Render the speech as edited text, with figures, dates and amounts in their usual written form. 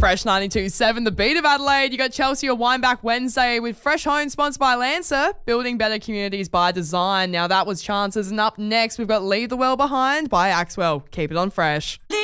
Fresh 92.7, the beat of Adelaide. You got Chelsea, a Wine Back Wednesday with Fresh Home, sponsored by Lancer, building better communities by design. Now that was Chances, and up next we've got Leave the World Behind by Axwell. Keep it on Fresh.